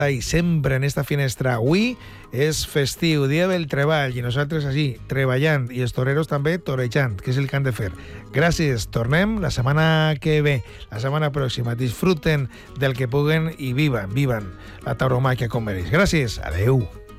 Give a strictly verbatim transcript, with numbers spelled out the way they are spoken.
i sempre en esta finestra. Avui és festiu, dia del treball, i nosaltres així, treballant, i els toreros també torejant, que és el que han de fer. Gràcies, tornem la setmana que ve, la setmana pròxima. Disfruten del que puguen i vivan, vivan la tauromàquia com mereix. Gràcies, adeu.